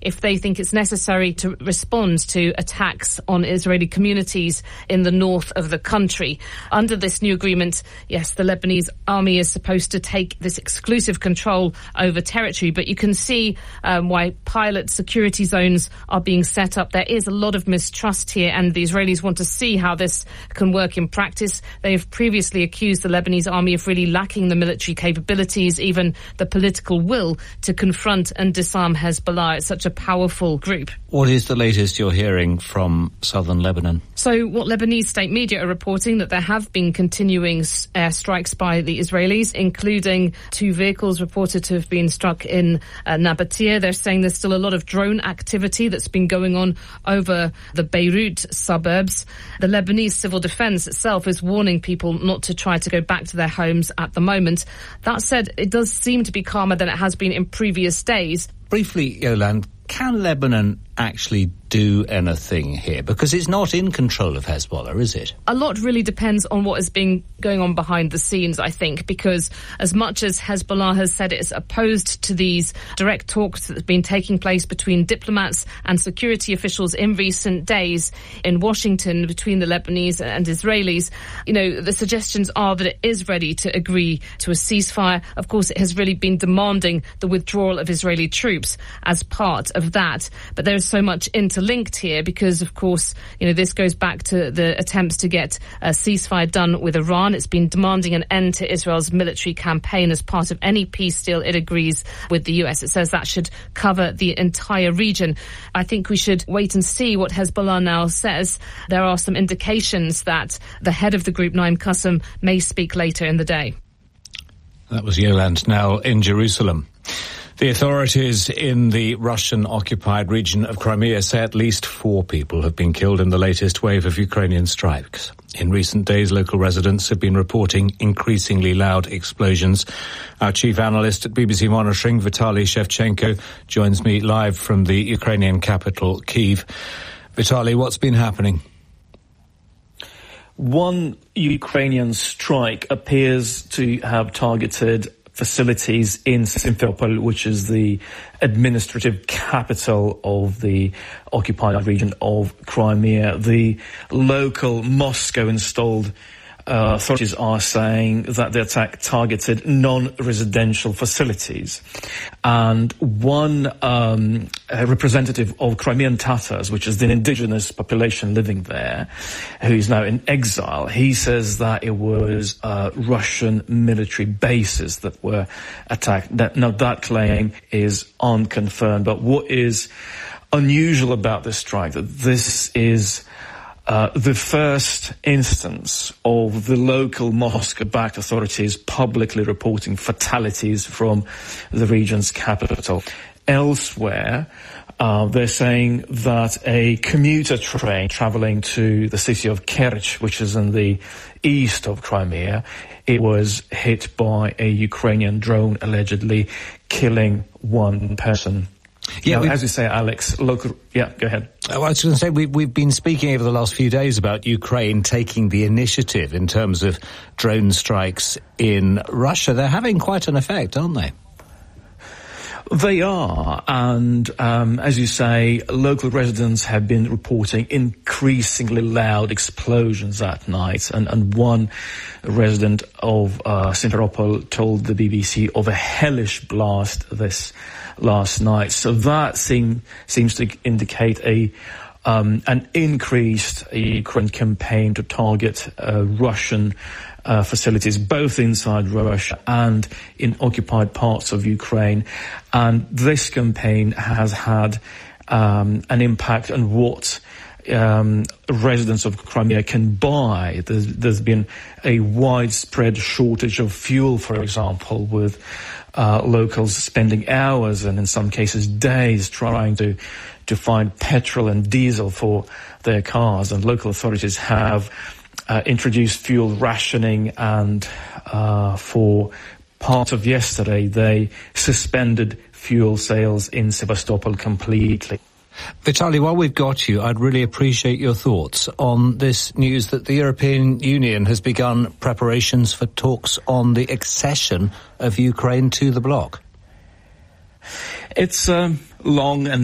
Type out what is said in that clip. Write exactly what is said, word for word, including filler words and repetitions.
if they think it's necessary to respond to attacks on Israeli communities in the north of the country. Under this new agreement, yes, the Lebanese army is supposed to take this exclusive control over territory, but you can see um, why pilot security zones are being set up. There is a lot of mistrust here, and the Israelis want to see how this can work in practice. They have previously accused the Lebanese army of really lacking the military capabilities, even the political will to confront and disarm Hezbollah. It's such a powerful group. What is the latest you're hearing from southern Lebanon? So what Lebanese state media are reporting, that there have been continuing air strikes by the Israelis, including two vehicles reported to have been struck in uh, Nabatea. They're saying there's still a lot of drone activity that's been going on over the Beirut suburbs. The Lebanese civil defense itself is warning people not to try to go back to their homes at the moment. That said, it does seem to be calmer than it has been in previous days. Briefly, Yolande, can Lebanon actually do anything here? Because it's not in control of Hezbollah, is it? A lot really depends on what has been going on behind the scenes, I think, because as much as Hezbollah has said it's opposed to these direct talks that have been taking place between diplomats and security officials in recent days in Washington between the Lebanese and Israelis, you know, the suggestions are that it is ready to agree to a ceasefire. Of course, it has really been demanding the withdrawal of Israeli troops as part of that. But there's so much interlinked here because, of course, you know, this goes back to the attempts to get a ceasefire done with Iran. It's been demanding an end to Israel's military campaign as part of any peace deal it agrees with the U S. It says that should cover the entire region. I think we should wait and see what Hezbollah now says. There are some indications that the head of the group, Naim Qassem, may speak later in the day. That was Yolande Knell in Jerusalem. The authorities in the Russian-occupied region of Crimea say at least four people have been killed in the latest wave of Ukrainian strikes. In recent days, local residents have been reporting increasingly loud explosions. Our chief analyst at B B C Monitoring, Vitaly Shevchenko, joins me live from the Ukrainian capital, Kyiv. Vitaly, what's been happening? One Ukrainian strike appears to have targeted facilities in Simferopol, which is the administrative capital of the occupied region of Crimea. The local Moscow-installed uh, authorities are saying that the attack targeted non-residential facilities. And one um, representative of Crimean Tatars, which is the indigenous population living there, who is now in exile, he says that it was uh, Russian military bases that were attacked. That, now, that claim is unconfirmed. But what is unusual about this strike, that this is Uh, the first instance of the local Moscow-backed authorities publicly reporting fatalities from the region's capital. Elsewhere, uh, they're saying that a commuter train traveling to the city of Kerch, which is in the east of Crimea, it was hit by a Ukrainian drone, allegedly killing one person. Yeah, now, as you say, Alex, local... Yeah, go ahead. I was going to say, we, we've been speaking over the last few days about Ukraine taking the initiative in terms of drone strikes in Russia. They're having quite an effect, aren't they? They are, and um, as you say, local residents have been reporting increasingly loud explosions at night, and, and one resident of uh, Simferopol told the B B C of a hellish blast this last night. So that seem, seems to indicate a um, an increased Ukraine campaign to target uh, Russian Uh, facilities, both inside Russia and in occupied parts of Ukraine. And this campaign has had um, an impact on what um, residents of Crimea can buy. There's, there's been a widespread shortage of fuel, for example, with uh, locals spending hours and in some cases days trying to to find petrol and diesel for their cars. And local authorities have Uh, introduced fuel rationing, and uh, for part of yesterday they suspended fuel sales in Sevastopol completely. Vitaly, while we've got you, I'd really appreciate your thoughts on this news that the European Union has begun preparations for talks on the accession of Ukraine to the bloc. It's um, long and